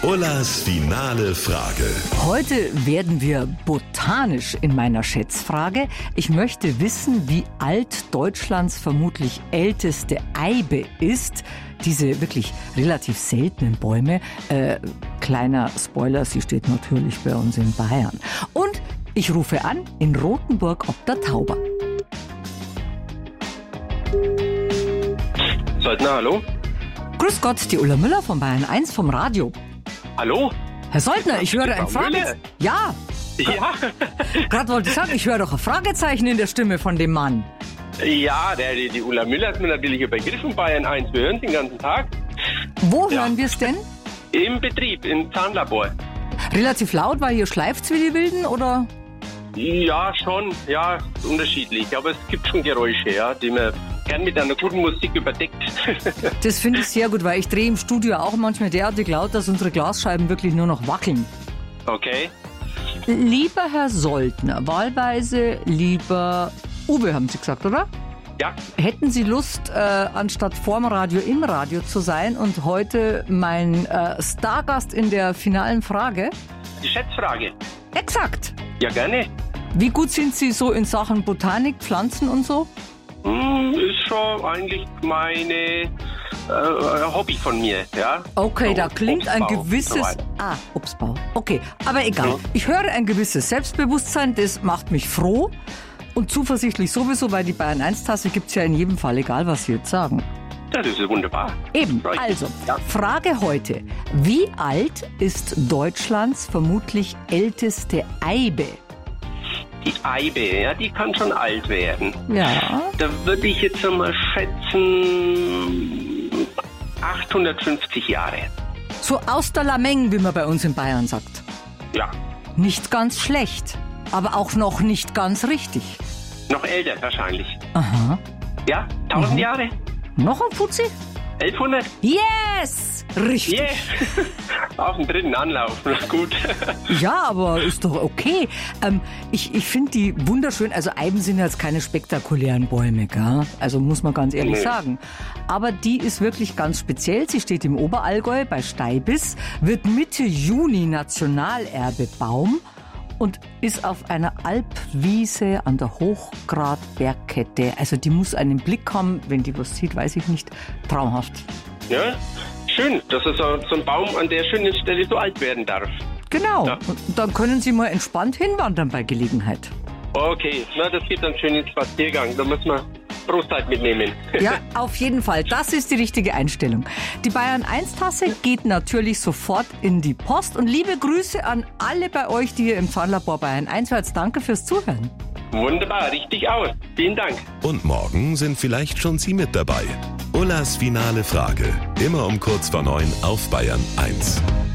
Ullas finale Frage. Heute werden wir botanisch in meiner Schätzfrage. Ich möchte wissen, wie alt Deutschlands vermutlich älteste Eibe ist. Diese wirklich relativ seltenen Bäume. Kleiner Spoiler, sie steht natürlich bei uns in Bayern. Und ich rufe an in Rothenburg ob der Tauber. Soldner, hallo? Grüß Gott, die Ulla Müller von Bayern 1 vom Radio. Hallo? Herr Soldner, ich höre ein Frau Müller? Fragezeichen. Ja, Ja, gerade wollte ich sagen, ich höre doch ein Fragezeichen in der Stimme von dem Mann. ja, die Ulla Müller ist mir natürlich ein Begriff von Bayern 1. Wir hören den ganzen Tag. Wo Ja. hören wir es denn? Im Betrieb, im Zahnlabor. Relativ laut, weil hier schleift's wie die Wilden, oder? Ja, schon. Ja, unterschiedlich. Aber es gibt schon Geräusche, ja, die man gern mit einer guten Musik überdeckt. Das finde ich sehr gut, weil ich drehe im Studio auch manchmal derartig laut, dass unsere Glasscheiben wirklich nur noch wackeln. Okay. Lieber Herr Soldner, wahlweise lieber Uwe, haben Sie gesagt, oder? Ja, Hätten Sie Lust, anstatt vorm Radio im Radio zu sein und heute mein Stargast in der finalen Frage? die Schätzfrage. Exakt. Ja, gerne. Wie gut sind Sie so in Sachen Botanik, Pflanzen und so? Ist schon eigentlich meine Hobby von mir, ja. Okay, So, da klingt ein Obstbau und so gewisses... weiter. Obstbau. Okay, aber egal. Ja. Ich höre ein gewisses Selbstbewusstsein, das macht mich froh und zuversichtlich sowieso, weil die Bayern 1-Tasse gibt's ja in jedem Fall, egal was Sie jetzt sagen. Das ist wunderbar. Eben, Freut mich. also, Ja. Frage heute. Wie alt ist Deutschlands vermutlich älteste Eibe? Die Eibe, ja, die kann schon alt werden. Ja. Da würde ich jetzt einmal schätzen 850 Jahre. So aus der Lameng, wie man bei uns in Bayern sagt. Ja, Nicht ganz schlecht, aber auch noch nicht ganz richtig. noch älter wahrscheinlich. Aha. Ja, 1000 Jahre? Noch ein Fuzzi? 1100? Yes! Richtig. Yeah! Auf dem dritten Anlauf, na gut. Ja, aber ist doch okay. Ich finde die wunderschön. Also Eiben sind jetzt keine spektakulären Bäume, gell? Also muss man ganz ehrlich Nee. sagen. Aber die ist wirklich ganz speziell. Sie steht im Oberallgäu bei Steibis, wird Mitte Juni Nationalerbebaum und ist auf einer Alpwiese an der Hochgradbergkette. Also die muss einen Blick haben. Wenn die was sieht, weiß ich nicht. Traumhaft. Ja, schön, dass so ein Baum an der schönen Stelle so alt werden darf. Genau. Ja. Und dann können Sie mal entspannt hinwandern bei Gelegenheit. Okay, na, das gibt einen schönen Spaziergang. Da müssen wir Brustzeit mitnehmen. Ja, auf jeden Fall. Das ist die richtige Einstellung. Die Bayern 1-Tasse geht natürlich sofort in die Post. Und liebe Grüße an alle bei euch, die hier im Zahnlabor Bayern 1 hört. Danke fürs Zuhören. Wunderbar, richtig aus. Vielen Dank. Und morgen sind vielleicht schon Sie mit dabei. Ullas finale Frage. Immer um kurz vor 9 auf Bayern 1.